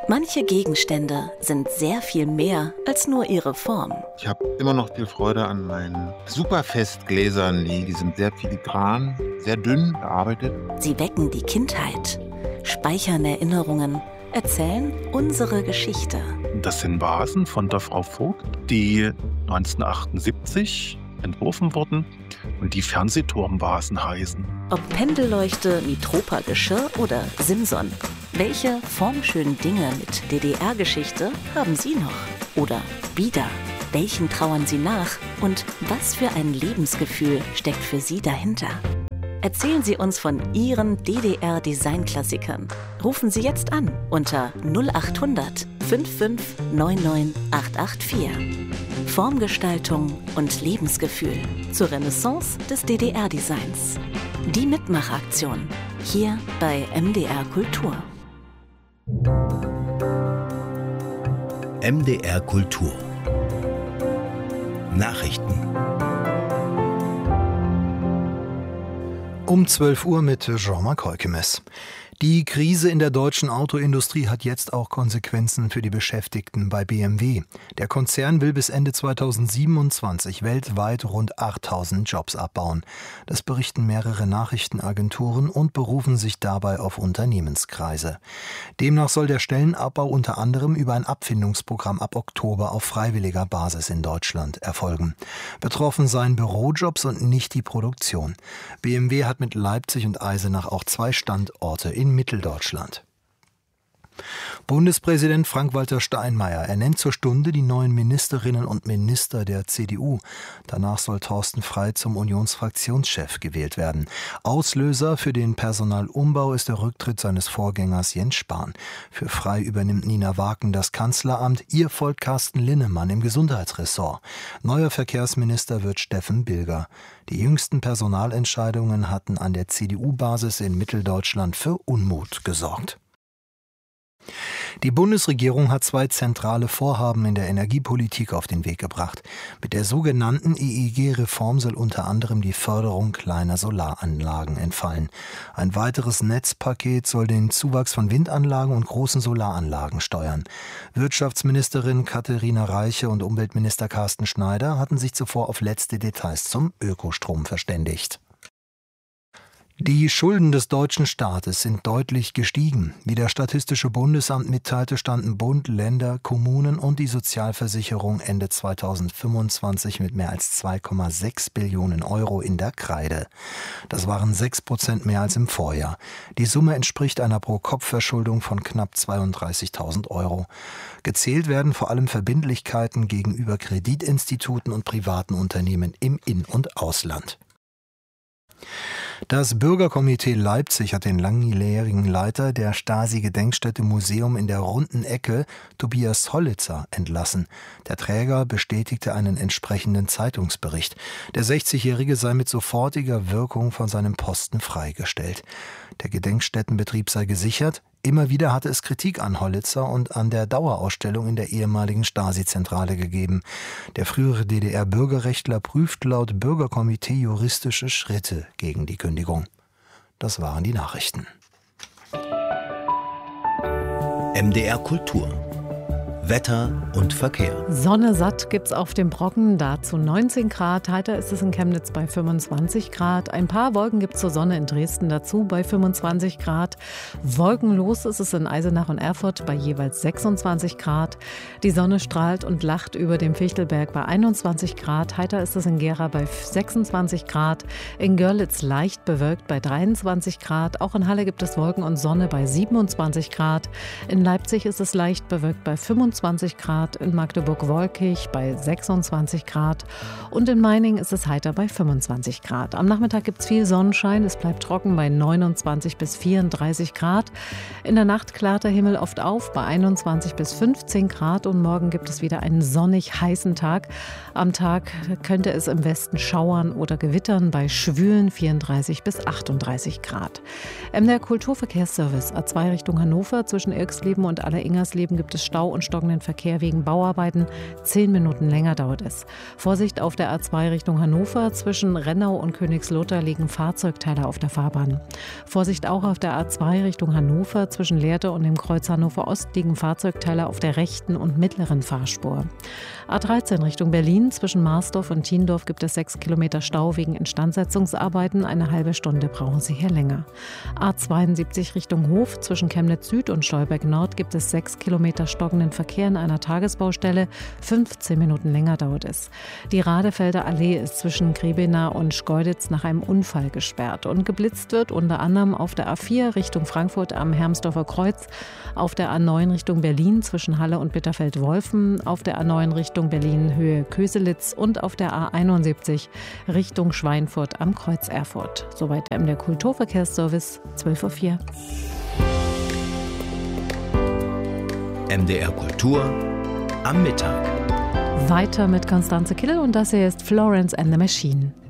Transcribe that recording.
Manche Gegenstände sind sehr viel mehr als nur ihre Form. Ich habe immer noch viel Freude an meinen Superfestgläsern. Die sind sehr filigran, sehr dünn gearbeitet. Sie wecken die Kindheit, speichern Erinnerungen, erzählen unsere Geschichte. Das sind Vasen von der Frau Vogt, die 1978 entworfen wurden und die Fernsehturmvasen heißen. Ob Pendelleuchte, Mitropa-Geschirr oder Simson. Welche formschönen Dinge mit DDR-Geschichte haben Sie noch? Oder Bieder? Welchen trauern Sie nach? Und was für ein Lebensgefühl steckt für Sie dahinter? Erzählen Sie uns von Ihren DDR-Design-Klassikern. Rufen Sie jetzt an unter 0800 55 99 884. Formgestaltung und Lebensgefühl zur Renaissance des DDR-Designs. Die Mitmachaktion hier bei MDR Kultur. MDR Kultur Nachrichten. Um 12 Uhr mit Jean-Marc Heukemes. Die Krise in der deutschen Autoindustrie hat jetzt auch Konsequenzen für die Beschäftigten bei BMW. Der Konzern will bis Ende 2027 weltweit rund 8000 Jobs abbauen. Das berichten mehrere Nachrichtenagenturen und berufen sich dabei auf Unternehmenskreise. Demnach soll der Stellenabbau unter anderem über ein Abfindungsprogramm ab Oktober auf freiwilliger Basis in Deutschland erfolgen. Betroffen seien Bürojobs und nicht die Produktion. BMW hat mit Leipzig und Eisenach auch 2 Standorte in Mitteldeutschland. Bundespräsident Frank-Walter Steinmeier ernennt zur Stunde die neuen Ministerinnen und Minister der CDU. Danach soll Thorsten Frey zum Unionsfraktionschef gewählt werden. Auslöser für den Personalumbau ist der Rücktritt seines Vorgängers Jens Spahn. Für Frey übernimmt Nina Waken das Kanzleramt, ihr folgt Carsten Linnemann im Gesundheitsressort. Neuer Verkehrsminister wird Steffen Bilger. Die jüngsten Personalentscheidungen hatten an der CDU-Basis in Mitteldeutschland für Unmut gesorgt. Die Bundesregierung hat 2 zentrale Vorhaben in der Energiepolitik auf den Weg gebracht. Mit der sogenannten EEG-Reform soll unter anderem die Förderung kleiner Solaranlagen entfallen. Ein weiteres Netzpaket soll den Zuwachs von Windanlagen und großen Solaranlagen steuern. Wirtschaftsministerin Katharina Reiche und Umweltminister Carsten Schneider hatten sich zuvor auf letzte Details zum Ökostrom verständigt. Die Schulden des deutschen Staates sind deutlich gestiegen. Wie das Statistische Bundesamt mitteilte, standen Bund, Länder, Kommunen und die Sozialversicherung Ende 2025 mit mehr als 2,6 Billionen Euro in der Kreide. Das waren 6% mehr als im Vorjahr. Die Summe entspricht einer Pro-Kopf-Verschuldung von knapp 32.000 Euro. Gezählt werden vor allem Verbindlichkeiten gegenüber Kreditinstituten und privaten Unternehmen im In- und Ausland. Das Bürgerkomitee Leipzig hat den langjährigen Leiter der Stasi-Gedenkstätte Museum in der Runden Ecke, Tobias Hollitzer, entlassen. Der Träger bestätigte einen entsprechenden Zeitungsbericht. Der 60-Jährige sei mit sofortiger Wirkung von seinem Posten freigestellt. Der Gedenkstättenbetrieb sei gesichert. Immer wieder hatte es Kritik an Hollitzer und an der Dauerausstellung in der ehemaligen Stasi-Zentrale gegeben. Der frühere DDR-Bürgerrechtler prüft laut Bürgerkomitee juristische Schritte gegen die Kündigung. Das waren die Nachrichten. MDR Kultur Wetter und Verkehr. Sonne satt gibt's auf dem Brocken, dazu 19 Grad. Heiter ist es in Chemnitz bei 25 Grad. Ein paar Wolken gibt's zur Sonne in Dresden dazu bei 25 Grad. Wolkenlos ist es in Eisenach und Erfurt bei jeweils 26 Grad. Die Sonne strahlt und lacht über dem Fichtelberg bei 21 Grad. Heiter ist es in Gera bei 26 Grad. In Görlitz leicht bewölkt bei 23 Grad. Auch in Halle gibt es Wolken und Sonne bei 27 Grad. In Leipzig ist es leicht bewölkt bei 25 Grad, in Magdeburg wolkig bei 26 Grad und in Meiningen ist es heiter bei 25 Grad. Am Nachmittag gibt es viel Sonnenschein, es bleibt trocken bei 29 bis 34 Grad. In der Nacht klart der Himmel oft auf bei 21 bis 15 Grad und morgen gibt es wieder einen sonnig heißen Tag. Am Tag könnte es im Westen schauern oder gewittern bei schwülen 34 bis 38 Grad. Der Kulturverkehrsservice A2 Richtung Hannover zwischen Irxleben und Alleringersleben gibt es Stau und stockende stockenden Verkehr wegen Bauarbeiten. 10 Minuten länger dauert es. Vorsicht auf der A2 Richtung Hannover. Zwischen Rennau und Königslutter liegen Fahrzeugteile auf der Fahrbahn. Vorsicht auch auf der A2 Richtung Hannover. Zwischen Lehrte und dem Kreuz Hannover Ost liegen Fahrzeugteile auf der rechten und mittleren Fahrspur. A13 Richtung Berlin. Zwischen Marsdorf und Thiendorf gibt es 6 Kilometer Stau wegen Instandsetzungsarbeiten. Eine halbe Stunde brauchen Sie hier länger. A72 Richtung Hof. Zwischen Chemnitz Süd und Stolberg Nord gibt es 6 Kilometer stockenden Verkehr in einer Tagesbaustelle. 15 Minuten länger dauert es. Die Radefelder Allee ist zwischen Griebenau und Schkeuditz nach einem Unfall gesperrt. Und geblitzt wird unter anderem auf der A4 Richtung Frankfurt am Hermsdorfer Kreuz, auf der A9 Richtung Berlin zwischen Halle und Bitterfeld-Wolfen, auf der A9 Richtung Berlin Höhe Köselitz und auf der A71 Richtung Schweinfurt am Kreuz Erfurt. Soweit der MDR Kulturverkehrsservice, 12:04 Uhr. MDR Kultur am Mittag. Weiter mit Constanze Kill und das hier ist Florence and the Machine.